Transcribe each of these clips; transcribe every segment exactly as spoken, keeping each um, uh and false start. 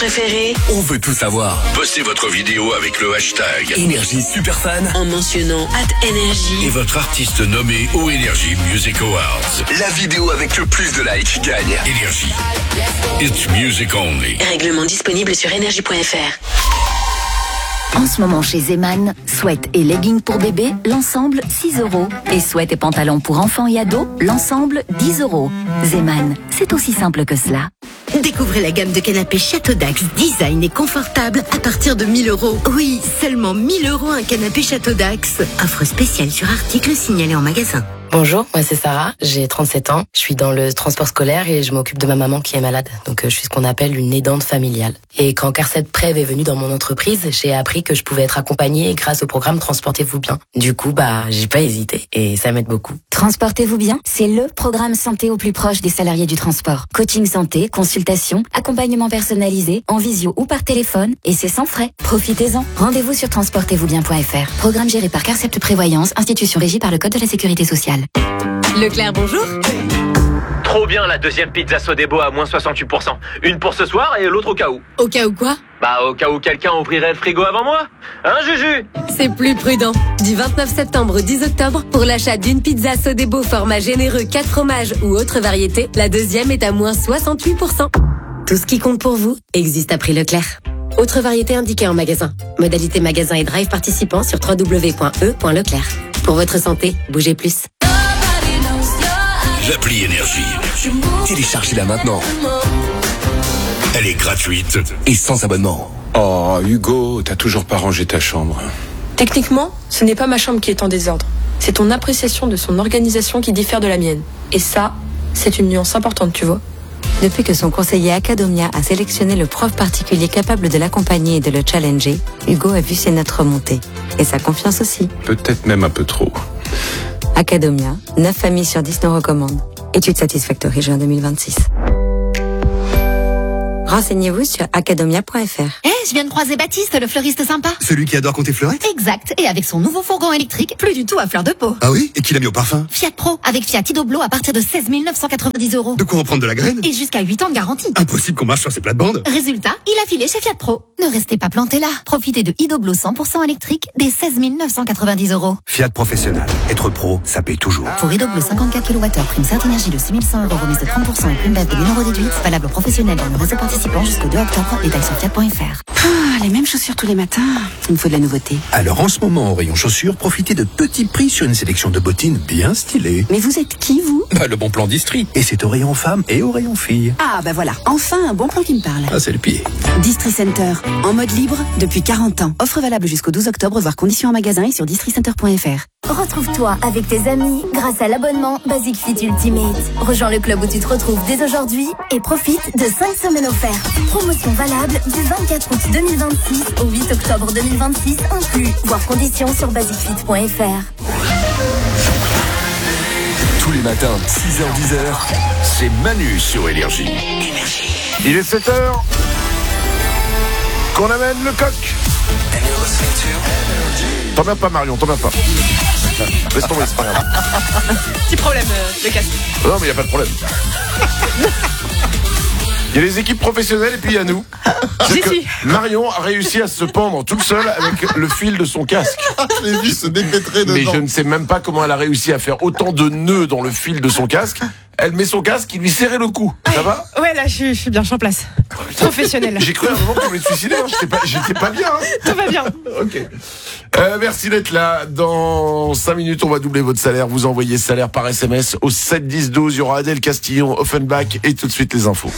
Préféré? On veut tout savoir. Postez votre vidéo avec le hashtag Énergie Superfan en mentionnant at énergie et votre artiste nommé au Energy Music Awards. La vidéo avec le plus de likes gagne. Énergie. It's music only. Règlement disponible sur énergie point f r. En ce moment chez Zeman, sweat et leggings pour bébé, l'ensemble six euros. Et sweat et pantalons pour enfants et ados, l'ensemble dix euros. Zeman, c'est aussi simple que cela. Découvrez la gamme de canapés Château d'Axe, design et confortable à partir de mille euros. Oui, seulement mille euros un canapé Château d'Axe. Offre spéciale sur article signalé en magasin. Bonjour, moi c'est Sarah, j'ai trente-sept ans, je suis dans le transport scolaire et je m'occupe de ma maman qui est malade. Donc je suis ce qu'on appelle une aidante familiale. Et quand Carset Prev est venu dans mon entreprise, j'ai appris que je pouvais être accompagnée grâce au programme Transportez-vous bien. Du coup, bah j'ai pas hésité et ça m'aide beaucoup. Transportez-vous bien, c'est le programme santé au plus proche des salariés du transport. Coaching santé, consultation, accompagnement personnalisé, en visio ou par téléphone, et c'est sans frais. Profitez-en. Rendez-vous sur transportez vous bien point f r. Programme géré par Carcept Prévoyance, institution régie par le Code de la Sécurité sociale. Leclerc, bonjour. Trop bien la deuxième pizza Sodebo à moins soixante-huit pour cent. Une pour ce soir et l'autre au cas où. Au cas où quoi? Bah au cas où quelqu'un ouvrirait le frigo avant moi. Hein Juju? C'est plus prudent. Du vingt-neuf septembre au dix octobre, pour l'achat d'une pizza Sodebo format généreux quatre fromages ou autre variété, la deuxième est à moins soixante-huit pour cent. Tout ce qui compte pour vous existe à prix Leclerc. Autre variété indiquée en magasin. Modalité magasin et drive participant sur w w w point e point leclerc. Pour votre santé, bougez plus. L'appli Énergie. Téléchargez-la maintenant. Elle est gratuite et sans abonnement. Oh, Hugo, t'as toujours pas rangé ta chambre. Techniquement, ce n'est pas ma chambre qui est en désordre. C'est ton appréciation de son organisation qui diffère de la mienne. Et ça, c'est une nuance importante, tu vois. Depuis que son conseiller Academia a sélectionné le prof particulier capable de l'accompagner et de le challenger, Hugo a vu ses notes remonter. Et sa confiance aussi. Peut-être même un peu trop. Academia, neuf familles sur dix nous recommandent. Étude Satisfactory juin deux mille vingt-six. Renseignez-vous sur academia point f r. Eh, hey, je viens de croiser Baptiste, le fleuriste sympa. Celui qui adore compter fleurettes? Exact. Et avec son nouveau fourgon électrique, plus du tout à fleur de peau. Ah oui? Et qui l'a mis au parfum? Fiat Pro, avec Fiat Idoblo à partir de seize mille neuf cent quatre-vingt-dix euros. De quoi en prendre de la graine? Et jusqu'à huit ans de garantie. Impossible qu'on marche sur ces plates-bandes. Résultat, il a filé chez Fiat Pro. Ne restez pas planté là. Profitez de Idoblo cent pour cent électrique dès seize mille neuf cent quatre-vingt-dix euros. Fiat Professionnel. Être pro, ça paye toujours. Pour Idoblo cinquante-quatre kilowattheures, prime Certes Énergie de six mille cent euros, remise de trente pour cent et prime B E P de mille euros déduite. Valable professionnel dans le réseau participant jusqu'au deux octobre. Détails sur fiat point f r. Ah, les mêmes chaussures tous les matins. Il me faut de la nouveauté. Alors en ce moment, au rayon chaussures, profitez de petits prix sur une sélection de bottines bien stylées. Mais vous êtes qui, vous? Bah, le bon plan d'Istrie. Et c'est au rayon femmes et au rayon filles. Ah, bah voilà. Enfin, un bon plan qui me parle. Ah, c'est le pied. Distri Center. En mode libre depuis quarante ans. Offre valable jusqu'au douze octobre, voire conditions en magasin et sur distri center point f r. Retrouve-toi avec tes amis grâce à l'abonnement Basic Fit Ultimate. Rejoins le club où tu te retrouves dès aujourd'hui et profite de cinq semaines offertes. Promotion valable du vingt-quatre août deux mille vingt-six au huit octobre deux mille vingt-six inclus. Voir conditions sur basic fit point f r. Tous les matins, six heures dix heures, c'est Manu sur Énergie. Il est sept heures. Qu'on amène le coq. T'en as pas, Marion, t'en as pas. Laisse tomber, c'est pas grave. Petit problème euh, de casque. Non, mais il n'y a pas de problème. Il y a les équipes professionnelles et puis il y a nous. J'y suis. Marion a réussi à se pendre toute seule avec le fil de son casque. Je l'ai vu se dépêtrer dedans. Mais je ne sais même pas comment elle a réussi à faire autant de nœuds dans le fil de son casque. Elle met son casque, il lui serrait le cou. Ça va? Ouais, là, je suis, je suis bien, je suis en place. Professionnel. J'ai cru à un moment qu'on voulait te suicider. Hein. J'étais pas, j'étais pas bien. Hein. Tout va bien. Ok. Euh, merci d'être là. Dans cinq minutes, on va doubler votre salaire. Vous envoyez salaire par S M S au sept dix douze. Il y aura Adèle Castillon, Offenbach et tout de suite les infos.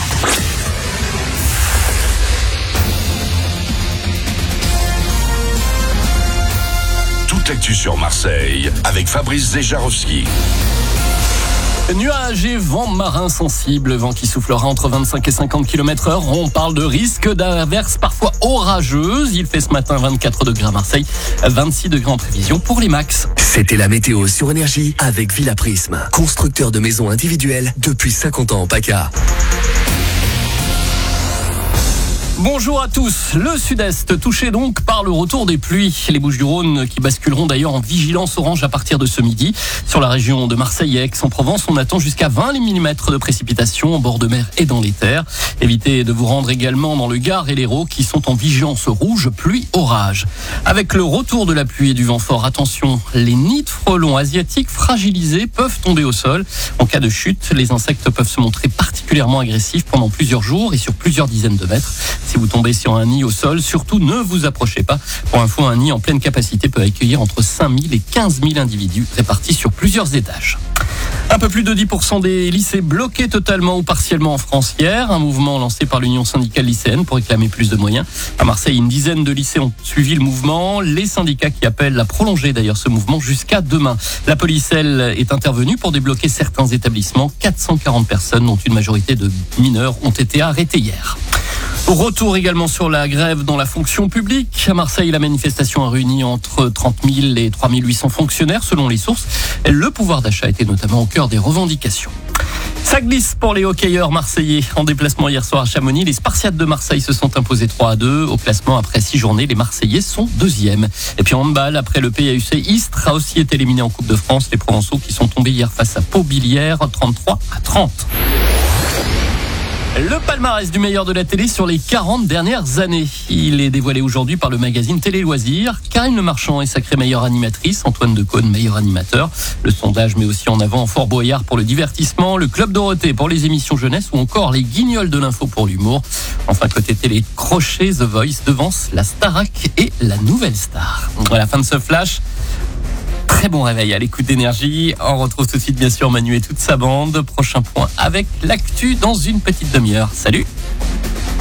Toute l'actu sur Marseille avec Fabrice Zéjarowski. Nuages et vent marin sensible, vent qui soufflera entre vingt-cinq et cinquante kilomètres heure. On parle de risque d'averses parfois orageuses. Il fait ce matin vingt-quatre degrés à Marseille, vingt-six degrés en prévision pour les max. C'était la météo sur Énergie avec Villa Prisme, constructeur de maisons individuelles depuis cinquante ans en PACA. Bonjour à tous. Le sud-est touché donc par le retour des pluies. Les Bouches-du-Rhône qui basculeront d'ailleurs en vigilance orange à partir de ce midi. Sur la région de Marseille et Aix-en-Provence, on attend jusqu'à vingt millimètres de précipitations en bord de mer et dans les terres. Évitez de vous rendre également dans le Gard et l'Hérault qui sont en vigilance rouge, pluie-orage. Avec le retour de la pluie et du vent fort, attention, les nids de frelons asiatiques fragilisés peuvent tomber au sol. En cas de chute, les insectes peuvent se montrer particulièrement agressifs pendant plusieurs jours et sur plusieurs dizaines de mètres. Si vous tombez sur un nid au sol, surtout ne vous approchez pas. Pour info, un nid en pleine capacité peut accueillir entre cinq mille et quinze mille individus répartis sur plusieurs étages. Un peu plus de dix pour cent des lycées bloqués totalement ou partiellement en France hier. Un mouvement lancé par l'Union syndicale lycéenne pour réclamer plus de moyens. À Marseille, une dizaine de lycées ont suivi le mouvement. Les syndicats qui appellent à prolonger d'ailleurs ce mouvement jusqu'à demain. La police, elle, est intervenue pour débloquer certains établissements. quatre cent quarante personnes, dont une majorité de mineurs, ont été arrêtées hier. Retour également sur la grève dans la fonction publique. À Marseille, la manifestation a réuni entre trente mille et trois mille huit cents fonctionnaires selon les sources. Le pouvoir d'achat était notamment au cœur des revendications. Ça glisse pour les hockeyeurs marseillais. En déplacement hier soir à Chamonix, les Spartiates de Marseille se sont imposés trois à deux. Au classement, après six journées, les Marseillais sont deuxièmes. Et puis en handball, après le P A U C, Istres a aussi été éliminé en Coupe de France. Les Provençaux qui sont tombés hier face à Pau-Bilière, trente-trois à trente. Le palmarès du meilleur de la télé sur les quarante dernières années. Il est dévoilé aujourd'hui par le magazine Télé Loisirs. Karine Le Marchand est sacrée meilleure animatrice, Antoine Decaune meilleur animateur. Le sondage met aussi en avant Fort Boyard pour le divertissement, le Club Dorothée pour les émissions jeunesse ou encore les Guignols de l'info pour l'humour. Enfin, côté télé, Crochet, The Voice devance la Starac et la Nouvelle Star. Voilà, fin de ce flash. Très bon réveil à l'écoute d'Énergie. On retrouve tout de suite bien sûr Manu et toute sa bande. Prochain point avec l'actu dans une petite demi-heure. Salut!